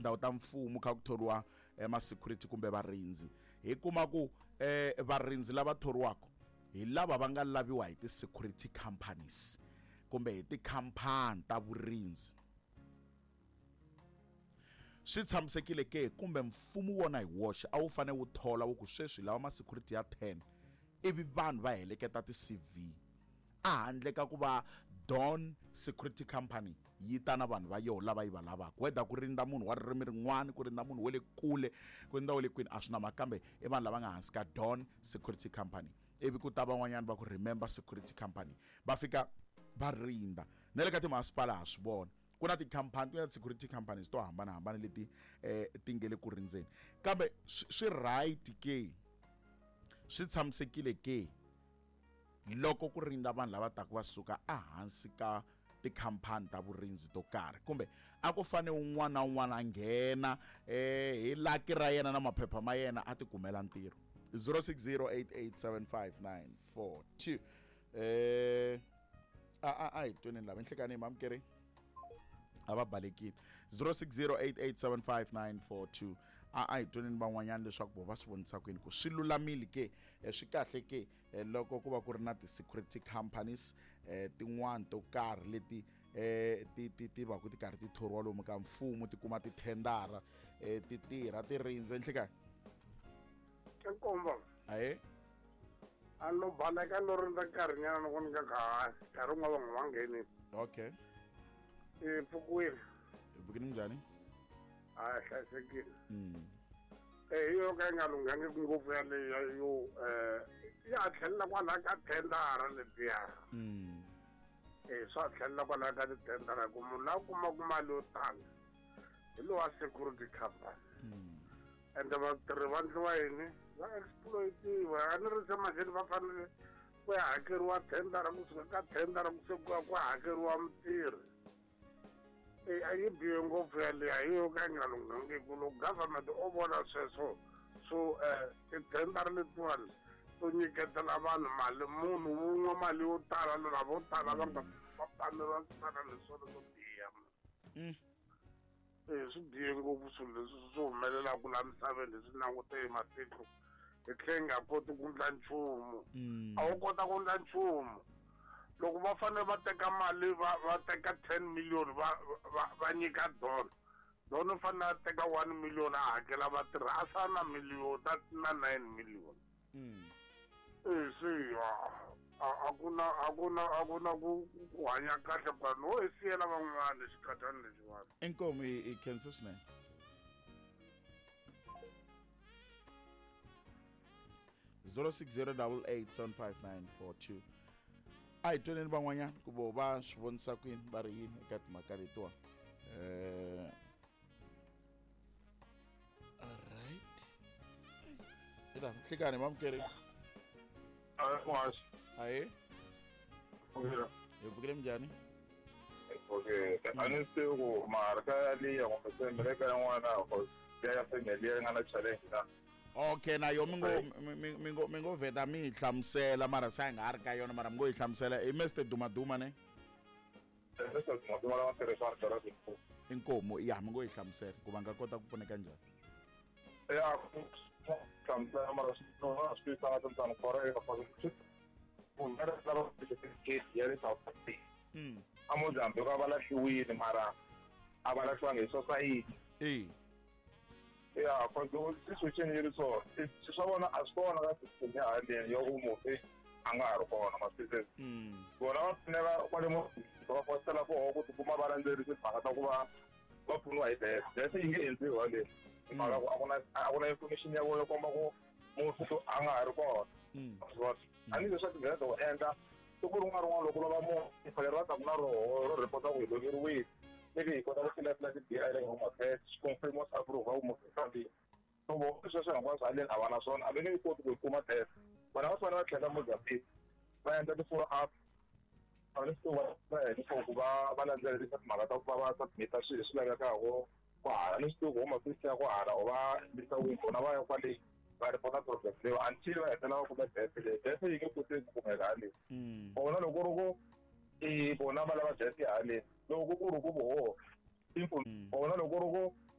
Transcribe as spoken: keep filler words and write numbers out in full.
tindhawu ta mfumo kha ku thoriwa ma security kumbe varindzi hi kuma ku eh varindzi lava thoriwaka hi lava va nga laviwa hi ti security companies kumbe hi ti khampani ta vurindzi. Swi tshamisekile ke kumbe mfumo wona hi woxe a wu fane wu thola wu ku sweswi lava ma security ya ten ivi vanhu va heleketa ti C V a handle ka ku va Dawn Security Company yi ta na vanhu va yo lava yi va lavaka whether ku rinda munhu wa ririmi rin'wana ku rinda munhu wa le kule ku rinda wa le kwini a swi na makambe i vanhu lava nga hansi ka Dawn Security Company ivi ku ta van'wanyana va ku Remember Security Company va fika va rinda na le ka timasipala ha swi vona ku na tikhampani ku na security companies to hambanahambana leti eh, ti nge le ku rindzeni kambe swi right ke swi tshamisekile ke loko ku rinda vanhu lava taka va suka ehansi ka tikhampani ta vurindzi to karhi kumbe a ku fane un'wana na un'wana a nghena eh, hi laki ra yena na maphepha ma yena a ti kumela ntirho. Zero six zero eight eight seven five nine four two eh a a a hi tweni lava enhlekani mamkeri ava balekile zero six zero eight eight seven five nine four two a a hi tweni van'wanyana leswaku bo va swi vonisa kwini ku swi lulamile ke swi kahle ke loko ku va ku ri na ti security companies eh tin'wana to karhi leti eh ti ti ti va ku ti karhi ti thoriwa lomu ka mfumo ti kuma ti tendara eh ti tirha ti rindze enhlekani Komba. Aye. Allo bala ka lo rinda karhi nyana no konika kha karhi ngwa ngwangeni. Okay. Eh Fukwini. Fukwini njani? Ah hlasekile. Mm. Eh yo ka nga lungangi ngopfu ya le yo eh ya tlhela kwala ka tendara letiya. Mm. Eh swa tlhela kwala ka tendara ku munhu la kuma kuma lo tanga. Lo wa security company. Mm. And va tirhi va ndliwa yini va exploitiwa a ni ri se maxeni va fanele ku ya hakeriwa tendara kusuka ka tendara kusuka ku hakeriwa mutirhi e a yi bihe ngopfu yaleyo hi yo ka yi nga lunghangiki loko government o vona sweswo so um titendara letiwani to nyiketela vanhu mali munhu wun'we mali yo tala lava vo tala va nga va paneriwa swisana leswona swo biha eh swi bihe ngopfu swilo leswi swi humelelaka laha misaveni leswi langute hi matiko hi tlhela hi nga koti ku endla nchumu a wu kota ku endla nchumu loko va fanele va teka mali va va teka ten million va va va nyika Dawn Dawn u fanele a teka one million a hakela vatirhi a sala na million ta na nine million eh swi a ku na a ku na a ku na ku hanya kahle vanhu ho hi siyela van'wana xikhathani lexiwani inkomo i cancer swinene zero six zero eight eight seven five nine four two a hi tweneni van'wanyana ku vo va swi vonisa kwini va ri yini eka timhaka letiwa eh alright ida hlikani mamkeri ah aye okay yevukile njani okay ani se ku marka li ya ku se mereka yan'wana ko ya family ya nga na challenge na okay na yo mingo mingo mingo veta mi hlamusela mara sa nga ri ka yona mara mingo yi hlamusela i Mister Duma Duma ne Mister Duma Duma la tirhisa tsara ku inkomo ya mingo yi hlamusela ku va nga kota ku pfuneka njhani ya hlamusela mara no swi ta ta ta kore ka pa un'wana lava ke ya le South Africa mm a Mozambique va la hluwini mara a va la hluwangi hi society eh ya kwando situation yeri so swi vona a swi kona ka system ya hali yo umufi a nga ha ri kona masipesi mm vona va pfunela kwale mo va fositela ku ku tikuma va landzelerisa timhaka ta ku va va pfuniwa hi death death yi nge endliwi hale mara a ku na a ku na information ya vona komba ku mufu a nga ha ri kona a ni leswaku nghena to endla siku rin'wana rin'wana loko lava munhu i fanele va ta ku na roho ro report-a ku hi loveriwile maybe hi kota ku filatela ti-D I le home affairs confirm sa approve va umufi so vo sweswo hinkwaswo haleni a va na swona a va nge yi koti ku yi kuma death vana va fanele va tlhela Mozambique va endla ti-follow up a ni swi va hehla ku va va landzelerisa timhaka ta ku va va submit-a swilo leswi lavekaka ku hala ni swi tivi ku home affairs ya ku hala u va endlisa wona va ya kwale va report-a problem leyi until va hetelela va kuma death leyi death yi nge koti ku kumeka haleni vona loko ri ku i vona va lava death ya haleni loko ku ri ku voho vona loko ri ku